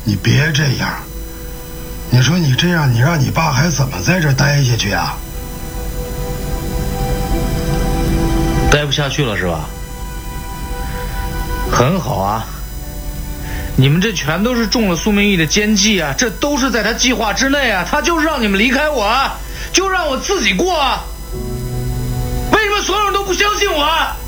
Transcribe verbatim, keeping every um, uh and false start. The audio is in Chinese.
你别这样。你说你这样，你让你爸还怎么在这待下去啊？ 待不下去了是吧？很好啊，你们这全都是中了苏明义的奸计啊，这都是在他计划之内啊，他就是让你们离开我啊，就让我自己过啊。为什么所有人都不相信我啊？